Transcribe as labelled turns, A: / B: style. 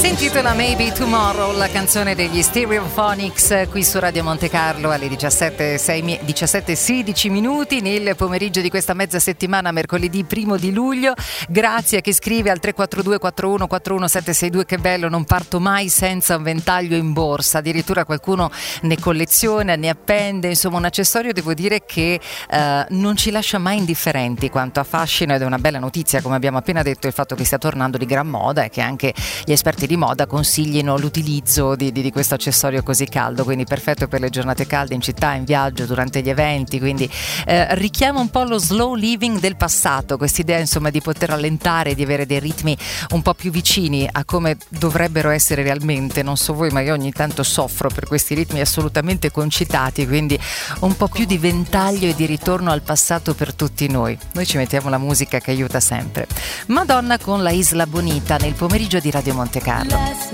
A: Si intitola Maybe Tomorrow, la canzone degli Stereophonics qui su Radio Monte Carlo alle 17:16 minuti nel pomeriggio di questa mezza settimana, mercoledì 1 di luglio. Grazie a chi scrive al 342 41 41 762, che bello, non parto mai senza un ventaglio in borsa, addirittura qualcuno ne colleziona, ne appende, insomma un accessorio, devo dire, che non ci lascia mai indifferenti quanto a fascino, ed è una bella notizia, come abbiamo appena detto, il fatto che stia tornando di gran moda e che anche gli esperti di moda consiglino l'utilizzo di questo accessorio così caldo, quindi perfetto per le giornate calde in città, in viaggio, durante gli eventi, quindi richiama un po' lo slow living del passato, quest'idea insomma di poter rallentare, di avere dei ritmi un po' più vicini a come dovrebbero essere realmente. Non so voi, ma io ogni tanto soffro per questi ritmi assolutamente concitati, quindi un po' più di ventaglio e di ritorno al passato per tutti noi. Noi ci mettiamo la musica che aiuta sempre. Madonna con La Isla Bonita nel pomeriggio di Radio Monte Carlo.
B: Last